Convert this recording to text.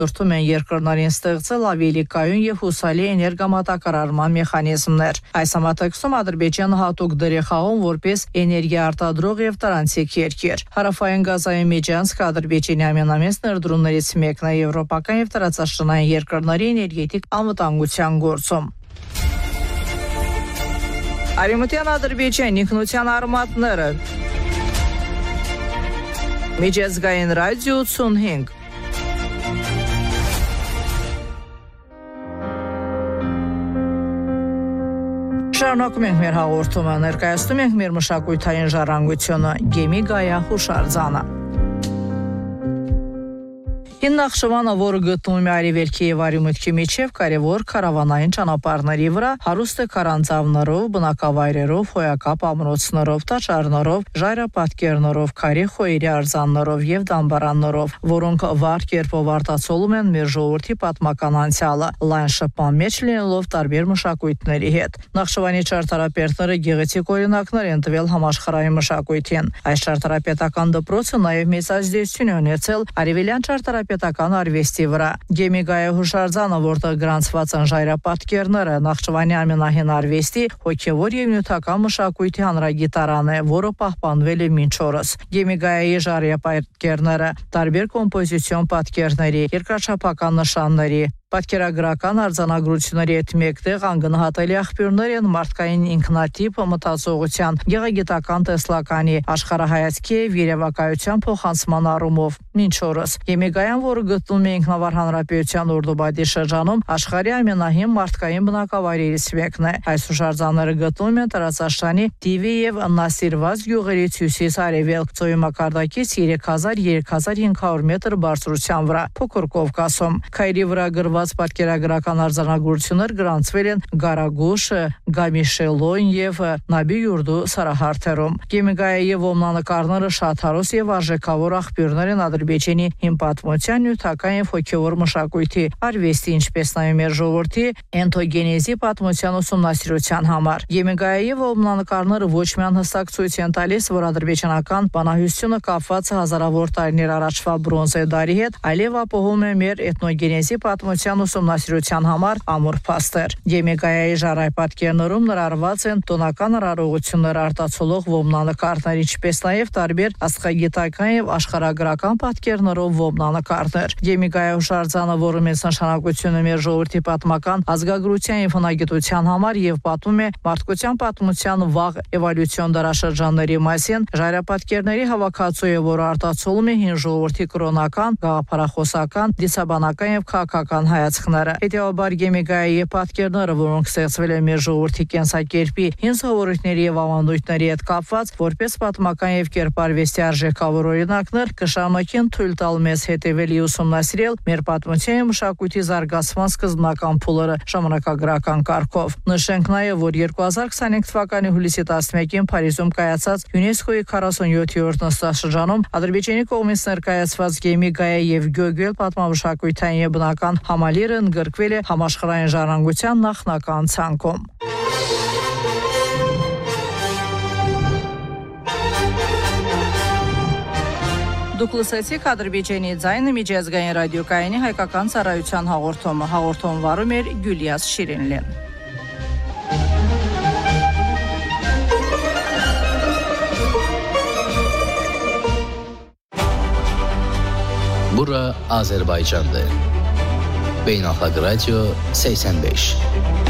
Դրդում են երկրներին ստեղծել ավելի կայուն եւ հուսալի էներգամատակարարման մեխանիզմներ։ Այս համատեքստում Ադրբեջանը հատուկ դեր է խաղում որպես էներգիա արտադրող եւ տրանզիտ երկիր։ Հարավային Գազայի Միջանցքը Ադրբեջանի ամենամեծ ներդրումներից մեկն է եվրոպական եւ տարածաշրջանային երկրների էներգետիկ անվտանգության գործում։ Արևմտյան Ադրբեջանի ինքնության արմատները։ Միջազգային ռադիո 85 Շարունակում ենք մեր հաղորդումը, ներկայացնում ենք մեր մշակութային ժառանգությունը՝ Գեմի Գայա հուշարձանը։ Հին Նախճիվանը, որը գտնվում է արևելքի եւ արևմուտքի միջև կարևոր կարավանային ճանապարհների վրա, հարուստ է քարանձավներով, բնակավայրերով, հոյակապ ամրոցներով, տաճարներով, ժայռապատկերներով, քարի խոյերի արձաններով եւ դամբարաններով, որոնք վառ կերպով արտացոլում են մեր ժողովրդի պատմական անցյալը, լայն շփման մեջ լինելով տարբեր մշակույթների հետ։ Նախճիվանի ճարտարապետները գեղեցիկ օրինակներ են տվել համաշխարհային մշակույթին։ Այս ճարտարապետական դպրոցը նաեւ մեծ ազդեցություն է ունեցել արևելյան ճարտարապետական արվեստի վրա։ Գեմի Գայա հուշարձանը, որտեղ գրանցված են ժայռապատկերները, Նախճիվանի ամենահին արվեստի, հոգևոր եւ նյութական մշակույթի հանրագիտարան է, որը պահպանվել է մինչ օրս։ Գեմի Գայայի ժայռապատկերները տարբեր կոմպոզիցիոն պատկերների, երկրաչափական նշանների, պատկերագրական արձանագրությունների հետ մեկտեղ անգնահատելի աղբյուրներ են մարդկային ինքնատիպ մտածողության, գեղագիտական տեսլականի, աշխարհայացքի եւ երևակայության փոխանցման առումով մինչ օրս։ Գեմի Գայան, որը գտնվում է Ինքնավար Հանրապետության Օրդոբադի շրջանում, աշխարհի ամենահին մարդկային բնակավայրերից մեկն է։ Այս հուշարձանները գտնվում են տարածաշրջանի Տիվի եւ Նասիրվազ գյուղերից հյուսիս-արևելք ծովի մակարդակից 3000-3500 մետր բարձրության վրա, Փոքր Կովկասում։ Քայլի վրա գրված պատկերագրական արձանագրություններ գրանցվել են Գարագուշ, Գամիշելոն եւ Նաբի-Յուրդու սարահարթերում։ Գեմի Գայայի ոմնանկարները շատ հարուստ եւ արժեքավոր աղբյուրներ են Ադրբեջանի հին պատմության, նյութական եւ հոգեվոր մշակույթի, արվեստի, ինչպես նաեւ մեր ժողովրդի էնթոգենեզի պատմության ուսումնասիրության համար։ Գեմի Գայայի ոմնանկարները ոչ միայն հստակ ցույց են տալիս, որ ադրբեջանական բանահյուսությունը կապված է հազարավոր տարիներ առաջվա բրոնզե դարի հետ, այլև ապահովում է մեր էթնոգենեզի պատմության ուսումնասիրության համար ամուր փաստեր։ Գեմի Գայայի ժայռապատկերներում ներառված են տոնական արարողություններ արտացոլող ոմնանկարներ, ինչպես նաեւ տարբեր աստղագիտական եւ աշխարհագրական պատկերներով ոմնանկարներ։ Գեմի Գայա հուշարձանը, որը մեծ նշանակություն է մեր ժողովրդի պատմական ազգագրության եւ հնագիտության համար եւ պատմում է մարդկության պատմության վաղ էվոլյուցիոն դարաշրջանների մասին, ժայռապատկերների հավաքածու է, որը արտացոլում է հին ժողովրդի կրոնական, գաղափարախոսական, դիցաբանական եւ քաղաքական հայացքները։ Հետևաբար Գեմի Գայայի պատկերները, որոնք ստեղծվել են մեր ժողովրդի կենսակերպի, հին սովորույթների եւ ավանդույթների հետ կապված, որպես պատմական եւ կերպարվեստի արժեքավոր օրինակներ, կշարունակեն թույլ տալ մեզ հետևել եւ ուսումնասիրել մեր պատմության եւ մշակույթի զարգացման սկզբնական փուլերը ժամանակագրական կարգով։ Նշենք նաեւ, որ 2025 թվականի հուլիսի 11-ին Փարիզում կայացած ՅՈՒՆԵՍԿՕ-ի 47-րդ նստաշրջանում Ադրբեջանի կողմից ներկայացված Գեմի Գայա եւ Գյոգել պատմամշակութային եւ բնական համալիրը ընդգրկվել է համաշխարհային ժառանգության նախնական ցանկում։ Դուք լսեցիք Ադրբեջանի ձայնը միջազգային ռադիոկայանի հայկական ծառայության հաղորդումը։ Հաղորդում վարում էր Գյուլիաս Շիրինլին։ Bura Azərbaycandır. Beynəlxalq Radio 85